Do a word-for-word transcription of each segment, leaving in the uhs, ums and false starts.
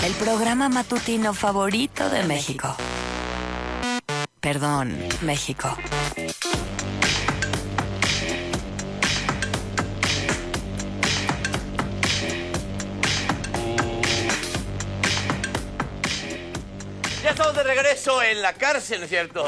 El programa matutino favorito de México. Perdón, México. Ya estamos de regreso en la cárcel, ¿no es cierto?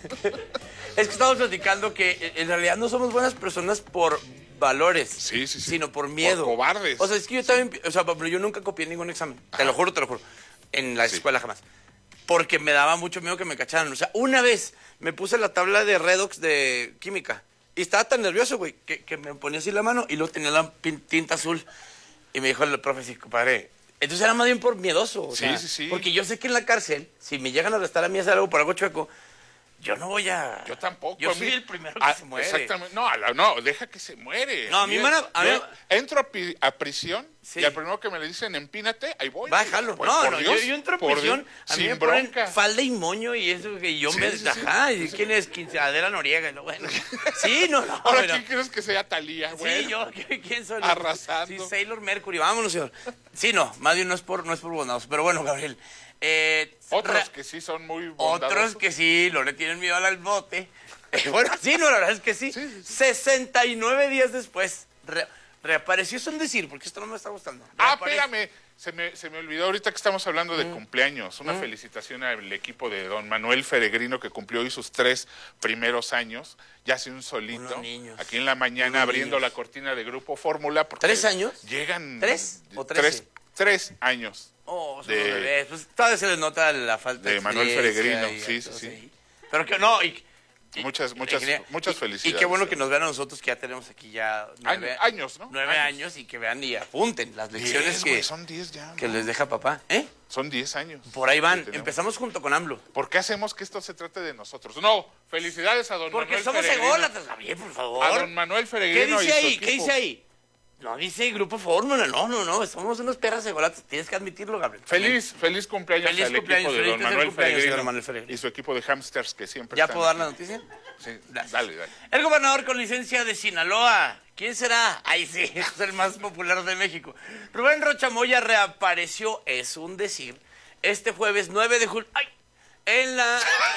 Es que estamos platicando que en realidad no somos buenas personas por valores, sí, sí, sí. sino por miedo. Por cobardes. O sea, es que yo también, o sea, pero yo nunca copié ningún examen. Ajá. Te lo juro, te lo juro. En la sí. escuela jamás. Porque me daba mucho miedo que me cacharan. O sea, una vez me puse la tabla de redox de química y estaba tan nervioso, güey, que, que me ponía así la mano y luego tenía la tinta azul. Y me dijo el profe, sí, compadre. Entonces era más bien por miedoso. O sí, sea, sí, sí. Porque yo sé que en la cárcel, si me llegan a arrestar a mí hacer algo por algo chueco, yo no voy a... Yo tampoco. Yo a soy mí, el primero que a, se muere. Exactamente. No, a la, no, deja que se muere. No, a mí me van a... a yo mí... entro a, pi, a prisión sí. y al primero que me le dicen empínate, ahí voy. Va, jalo. Pues, no, no, Dios, yo, yo entro a prisión, a mí me bronca. ponen falda y moño y eso que yo sí, me... Sí, ajá, sí, ¿y sí. quién es? Quinceadera Noriega. No, bueno. Sí, no, no. Ahora, pero... ¿quién quieres que sea Talía? Sí, yo, ¿quién soy? Arrasando. Sí, Sailor Mercury, vámonos, señor. Sí, no, más bien no es por, no es por bondadoso, pero bueno, Gabriel. Eh, otros re... que sí son muy bondadosos. Otros que sí, no le tienen miedo al bote. Bueno, sí, no, la verdad es que sí. sí, sí, sí. sesenta y nueve días después, re, reapareció, es un decir, porque esto no me está gustando. Ah, Reapare... espérame, se me, se me olvidó ahorita que estamos hablando de mm. cumpleaños. Una mm. felicitación al equipo de don Manuel Feregrino, que cumplió hoy sus tres primeros años. Ya hace un solito, aquí en la mañana, Unos abriendo niños. la cortina de Grupo Fórmula. ¿Tres años? Llegan... ¿Tres o trece? Tres, tres años. Oh, son de... bebés. Pues todavía se les nota la falta de De Manuel Feregrino, sí, sí, sí. Ahí. Pero que no... Y, Y, muchas, muchas, y, muchas y, felicidades. Y qué bueno que nos vean a nosotros, que ya tenemos aquí ya nueve años, años ¿no? Nueve años. años y que vean y apunten las lecciones diez, que, güey, son diez ya, que ¿no? les deja papá. ¿Eh? Son diez años. Por ahí van. Empezamos junto con AMLO. ¿Por qué hacemos que esto se trate de nosotros? No, felicidades a don Porque Manuel somos Feregrino. ególatras, Gabriel, por favor. A don Manuel Feregrino. ¿Qué dice ahí? ¿Qué dice ahí? No dice Grupo Fórmula, no, no, no, somos unos perras ególatras, tienes que admitirlo, Gabriel. Feliz, feliz cumpleaños feliz al cumpleaños, equipo de don Manuel, Feregrino Manuel Feregrino y su equipo de hamsters que siempre ¿Ya están puedo dar aquí. la noticia? Sí, dale, dale. El gobernador con licencia de Sinaloa. ¿Quién será? Ay, sí, es el más popular de México. Rubén Rocha Moya reapareció, es un decir, este jueves nueve de julio. ¡Ay! En la...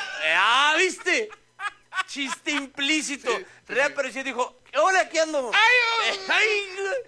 ¡Ah, viste! Chiste implícito. Sí, sí, reapareció y dijo, hola, aquí ando. ¡Ay! ¡Ay!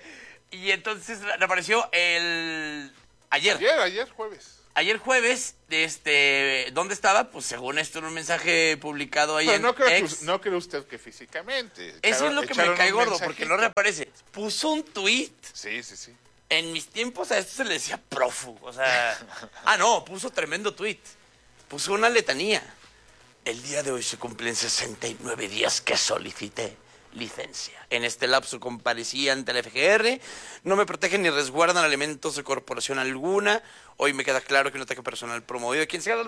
Y entonces reapareció el... Ayer. Ayer, ayer jueves. Ayer jueves, este, ¿dónde estaba? Pues según esto en un mensaje publicado ahí Pero en no creo, X. que, no cree usted que físicamente. Eso echaron, es lo que me cae gordo, porque no reaparece. Puso un tuit. Sí, sí, sí. En mis tiempos a esto se le decía prófugo, o sea... ah, no, puso tremendo tuit. Puso una letanía. El día de hoy se cumplen sesenta y nueve días que solicité licencia. En este lapso comparecí ante la F G R, no me protegen ni resguardan alimentos de corporación alguna. Hoy me queda claro que un ataque personal promovido. ¿Quién se llama?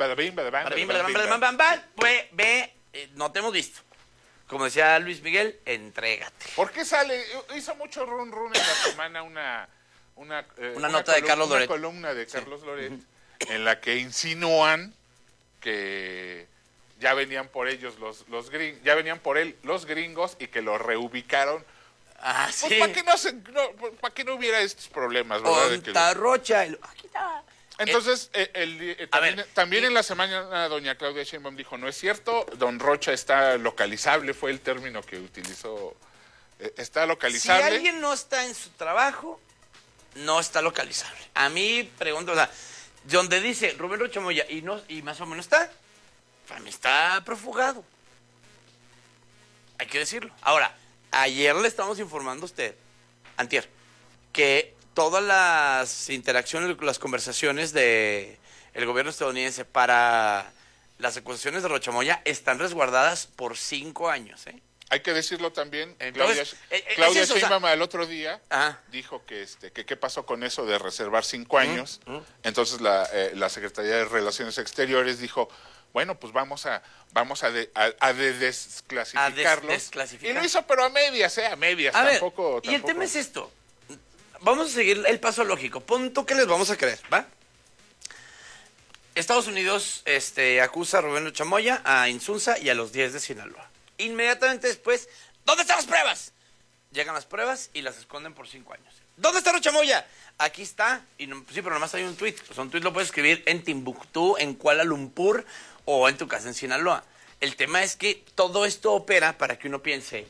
Pues ve, no te hemos visto. Como decía Luis Miguel, entrégate. ¿Por qué sale? Hizo mucho run run en la semana una... Una, eh, una, una nota de Carlos Loret. Una columna de Carlos sí. Loret en la que insinúan que... ya venían por ellos los, los gringos, ya venían por él los gringos y que lo reubicaron. Ah, sí. Pues para que no se, no, para que no hubiera estos problemas, ¿verdad? De que lo... Rocha. El... Aquí está. Entonces, el, el, el, también, ver, también y... en la semana doña Claudia Sheinbaum dijo, no es cierto, don Rocha está localizable, fue el término que utilizó, está localizable. Si alguien no está en su trabajo, no está localizable. A mí, pregunto, o sea, donde dice Rubén Rocha Moya y, no, y más o menos está, para mí está profugado. Hay que decirlo. Ahora, ayer le estamos informando a usted, antier, que todas las interacciones, las conversaciones de el gobierno estadounidense para las acusaciones de Rocha Moya están resguardadas por cinco años, ¿eh? Hay que decirlo también. Entonces, Claudia, eh, Claudia es eso, Sheinbaum o sea, el otro día ajá. dijo que este que qué pasó con eso de reservar cinco años. Uh -huh. Entonces la, eh, la Secretaría de Relaciones Exteriores dijo, bueno, pues vamos a vamos a, de, a, a de desclasificarlos. A des desclasificar. Y lo hizo, pero a medias, ¿eh? A medias, a tampoco, ver, y tampoco. el tema es esto. Vamos a seguir el paso lógico. Pon tú que les vamos a creer, ¿va? Estados Unidos este, acusa a Rubén Rocha Moya, a Insunza y a los diez de Sinaloa. Inmediatamente después, ¿dónde están las pruebas? Llegan las pruebas y las esconden por cinco años. ¿Dónde está Rocha Moya? Aquí está. Y no, sí, pero nomás hay un tweet. O sea, un tweet lo puedes escribir en Timbuktu, en Kuala Lumpur o en tu casa en Sinaloa. El tema es que todo esto opera para que uno piense,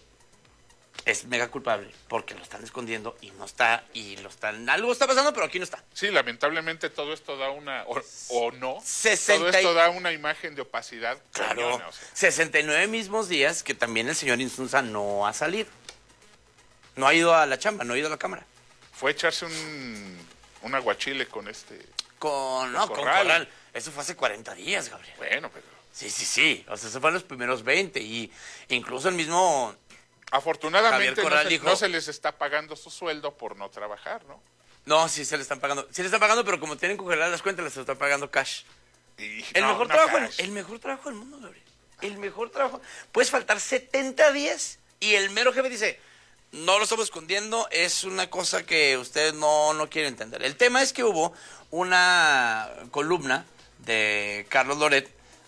es mega culpable, porque lo están escondiendo y no está, y lo están, algo está pasando, pero aquí no está. Sí, lamentablemente todo esto da una, o, o no, sesenta todo esto da una imagen de opacidad. Claro, cañona, o sea. sesenta y nueve mismos días que también el señor Insunza no ha salido. No ha ido a la chamba, no ha ido a la cámara. Fue echarse un, un aguachile con este... Con, no, con Corral. Corral. Eso fue hace cuarenta días, Gabriel. Bueno, pero... Sí, sí, sí. O sea, se fueron los primeros veinte. Y incluso el mismo... Afortunadamente Javier no Corral se, dijo- no se les está pagando su sueldo por no trabajar, ¿no? No, sí se le están pagando. Sí le están pagando, pero como tienen congeladas las cuentas, les están pagando cash. Y, El, no, mejor no trabajo, cash. el mejor trabajo del mundo, Gabriel. El mejor trabajo. Puedes faltar setenta días y el mero jefe dice, no lo estamos escondiendo, es una cosa que ustedes no, no quieren entender. El tema es que hubo una columna de Carlos Loret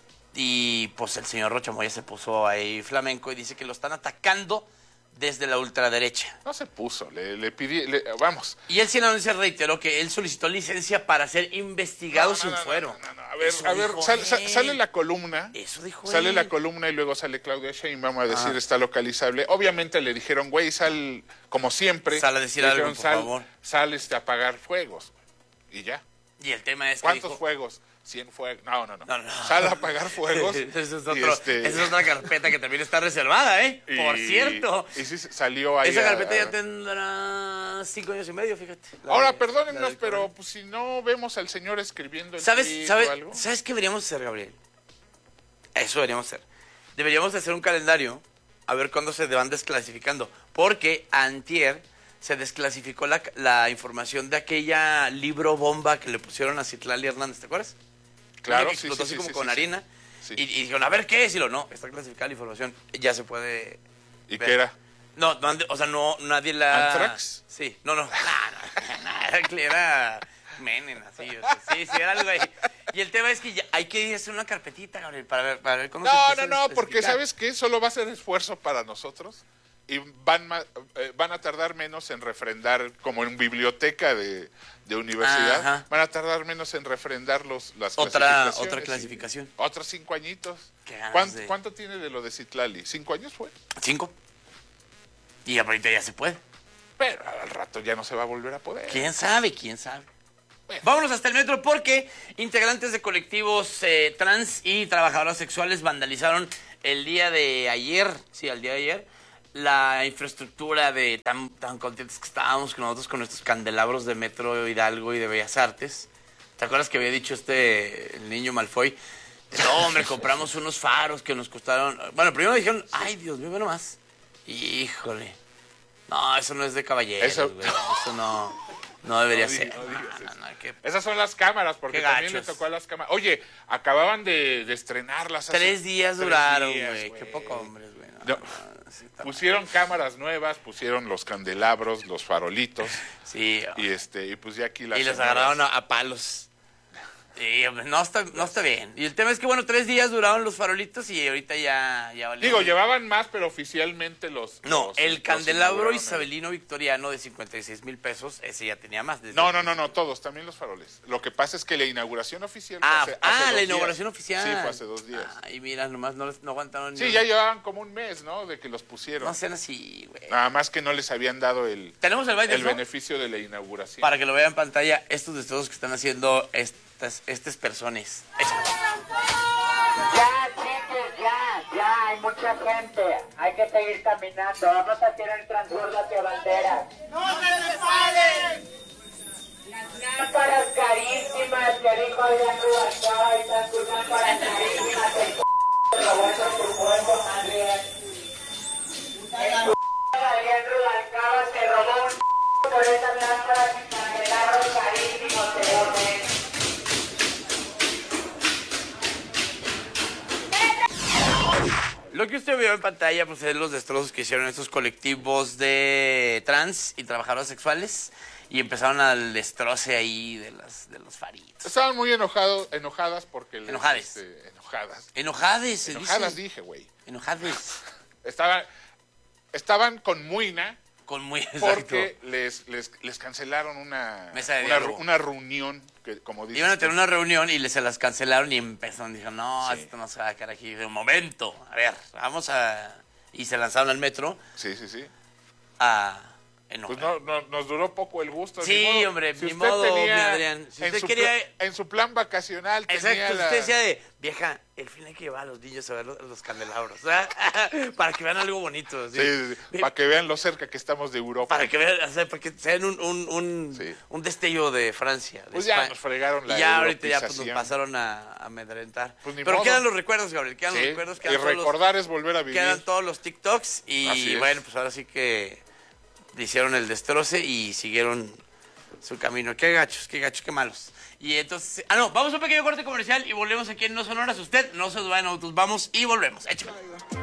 y pues el señor Rocha Moya se puso ahí flamenco y dice que lo están atacando desde la ultraderecha. No se puso, le, le pidí, le- vamos. Y él sí no se reiteró que él solicitó licencia para ser investigado No, sin no, no, fuero. no, no, no. A ver, Eso a ver, dijo sal- sa- él. sale la columna. Eso dijo Sale él. la columna y luego sale Claudia Sheinbaum a decir Ah. está localizable. Obviamente le dijeron, güey, sal como siempre. Sal a decir Le algo, dijeron, por sal, favor. Sal este, a apagar fuegos. Y ya. Y el tema es que ¿Cuántos dijo, fuegos? cien fuegos. No, no, no. No, no. Sal a apagar fuegos. Esa es, y otro- este- esa es otra carpeta que también está reservada, ¿eh? y- Por cierto. Y sí salió ahí. Esa a- carpeta a- ya tendrá cinco años y medio, fíjate. La Ahora, de- la perdónennos, del pero correo. pues, si no vemos al señor escribiendo el ¿Sabes, tweet sabes, o algo. ¿Sabes qué deberíamos hacer, Gabriel? Eso deberíamos hacer. Deberíamos hacer un calendario a ver cuándo se van desclasificando. Porque antier se desclasificó la, la información de aquella libro bomba que le pusieron a Citlali Hernández, ¿te acuerdas? Claro, Una que sí, explotó sí, así sí, como sí, con sí, harina. sí. Y, y dijeron, a ver, ¿qué es? Y lo, no, está clasificada la información. Ya se puede... ¿Y ver. qué era? No, no han de- o sea, no, nadie la... ¿Anthrax? Sí, no, no. No, no, no, era Menem, así. O sea, sí, sí, era algo ahí. Y el tema es que ya hay que ir a hacer una carpetita, Gabriel, para ver, para ver cómo se No, empieza no, a no, porque especificar. ¿sabes qué? Solo va a ser esfuerzo para nosotros y van, ma- eh, van a tardar menos en refrendar, como en biblioteca de, de universidad, Ajá. van a tardar menos en refrendar los, las Otra, clasificaciones. otra y- clasificación. Otros cinco añitos. Qué ganas ¿Cuánto, de- cuánto tiene de lo de Citlali? ¿Cinco años fue? Cinco. Y ahorita ya se puede. Pero al rato ya no se va a volver a poder. ¿Quién sabe? ¿Quién sabe? Bueno. Vámonos hasta el metro porque integrantes de colectivos eh, trans y trabajadoras sexuales vandalizaron el día de ayer, sí, el día de ayer, la infraestructura de tan, tan contentos que estábamos con nosotros con nuestros candelabros de Metro Hidalgo y de Bellas Artes. ¿Te acuerdas que había dicho este, el niño Malfoy? No, hombre, compramos unos faros que nos costaron... Bueno, primero dijeron, ay, Dios mío, ve nomás. Híjole. No, eso no es de caballeros, Eso- güey. Eso no, no debería No di- ser. no digas No, eso. no, no, qué Esas son las cámaras, porque Qué también le gachos. tocó a las cámaras. Oye, acababan de, de estrenarlas. hace Tres días tres duraron, días, güey. Qué poco hombres, güey. No, No. no, sí, está mal. Pusieron cámaras nuevas, pusieron los candelabros, los farolitos, Sí, y este, y pues ya aquí las y los señoras- agarraron a, a palos. Sí, hombre, no está, no está bien. Y el tema es que, bueno, tres días duraron los farolitos y ahorita ya, ya valió. Digo, llevaban más, pero oficialmente los... No, los- el los candelabro inauguraron, isabelino victoriano de cincuenta y seis mil pesos, ese ya tenía más. desde- No, no, no, no, todos, también los faroles. Lo que pasa es que la inauguración oficial fue Ah, hace, hace ah dos la días. inauguración oficial. Sí, fue hace dos días. Ay, mira, nomás no, les- no aguantaron ni Sí, un- ya llevaban como un mes, ¿no? De que los pusieron. No sean así, güey. Nada más que no les habían dado el, Tenemos el baile, el ¿no? beneficio de la inauguración. Para que lo vean en pantalla, estos destrozos que están haciendo estas, estas personas. Ya, chicos, ya, ya, hay mucha gente. Hay que seguir caminando. Vamos a hacer el transbordo hacia banderas. ¡No se resbalen! Las lámparas carísimas que dijo Adrián Rubalcaba, están tus lámparas carísimas. El c*** robando tu pueblo, Adrián. El c*** Adrián Rubalcaba se robó un c*** por esas lámparas y candelabros carísimos, señores. Lo que usted vio en pantalla pues es los destrozos que hicieron estos colectivos de trans y trabajadoras sexuales y empezaron al destroce ahí de las de los faritos. Estaban muy enojados, enojadas porque... les, Enojades. este, enojadas. Enojades, se Enojadas dice. dije, güey. Enojades. Estaban, estaban con muina Con muy exacto. Porque les, les, les cancelaron una, Mesa de una, diálogo. una reunión, que como dices Iban a tú, tener una reunión y les se las cancelaron y empezaron. Dijeron, no, Sí. esto no se va a quedar aquí. De un momento, a ver, vamos a... Y se lanzaron al metro Sí, sí, sí. a... enojar. Pues no, no, nos duró poco el gusto. Sí, ni modo. hombre, si ni usted modo, tenía mi Adrián. Si en, usted su quería- pla- en su plan vacacional tenía Exacto, la... usted decía de, vieja, el fin hay que llevar a los niños a ver los, los candelabros, ¿verdad? Para que vean algo bonito. ¿sí? Sí, sí, sí, para que vean lo cerca que estamos de Europa. Para que vean, o sea, para que sean un, un, un, Sí. un destello de Francia. De Pues ya España. nos fregaron la Y ya ahorita ya pues, nos europización. pasaron a, a amedrentar. Pues ni Pero modo. quedan los recuerdos, Gabriel, quedan Sí, los recuerdos. y Quedan todos los- recordar es volver a vivir. Quedan todos los TikToks y Así es. bueno, pues ahora sí que le hicieron el destroce y siguieron su camino. Qué gachos, qué gachos, qué malos. Y entonces, ah no, vamos a un pequeño corte comercial y volvemos aquí en No Sonoras. Usted no se duda en autos, vamos y volvemos. Échale.